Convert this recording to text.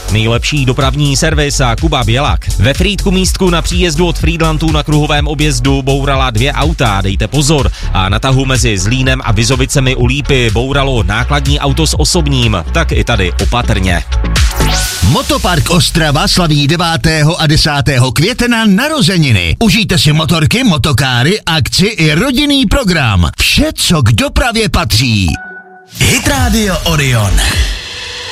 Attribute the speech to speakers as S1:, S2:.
S1: Nejlepší dopravní servis a Kuba Bělak. Ve Frýdku místku na příjezdu od Frýdlantu na kruhovém objezdu bourala 2 auta, dejte pozor. A na tahu mezi Zlínem a Vizovicemi u Lípy bouralo nákladní auto s osobním, tak i tady opatrně.
S2: Motopark Ostrava slaví 9. a 10. května narozeniny. Užijte si motorky, motokáry, akci i rodinný program. Vše, co k dopravě patří.
S3: Hit Radio Orion.